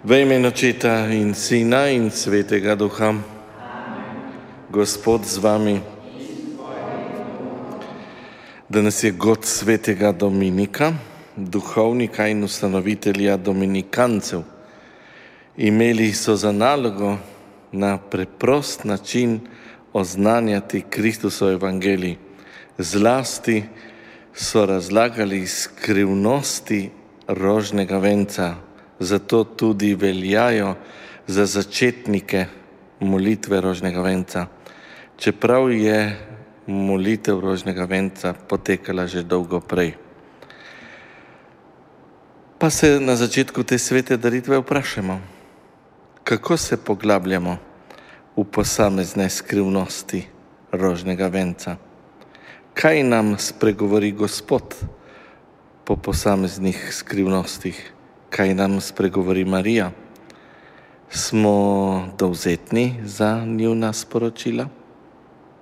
V imenu Očeta in Sina in Svetega Duha. Gospod z vami. Danes je god svetega Dominika, duhovnika in ustanovitelja dominikancev. Imeli so za nalogo na preprost način oznanjati Kristusov evangelij. Zlasti so razlagali skrivnosti rožnega venca, zato tudi veljajo za začetnike molitve rožnega venca. Čeprav je molitev rožnega venca potekala že dolgo prej. Pa se na začetku te svete daritve vprašamo, kako se poglabljamo v posamezne skrivnosti rožnega venca. Kaj nam spregovori Gospod po posameznih skrivnostih? Kaj nam spregovori Marija? Smo dovzetni za njuna sporočila?